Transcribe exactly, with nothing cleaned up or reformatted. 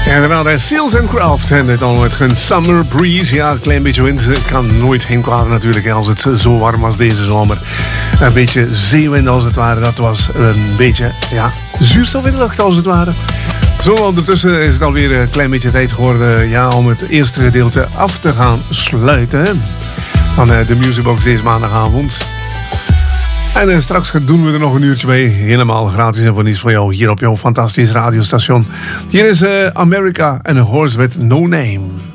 En daarna Seals and Craft en dan met een Summer Breeze. Ja, een klein beetje wind kan nooit heen kwaden natuurlijk als het zo warm was deze zomer. Een beetje zeewind als het ware. Dat was een beetje, ja, zuurstof in de lucht als het ware. Zo, ondertussen is het alweer een klein beetje tijd geworden, ja, om het eerste gedeelte af te gaan sluiten van de Musicbox deze maandagavond. En uh, straks doen we er nog een uurtje bij. Helemaal gratis en voor niets voor jou hier op jouw fantastisch radiostation. Hier is uh, America en A Horse with No Name.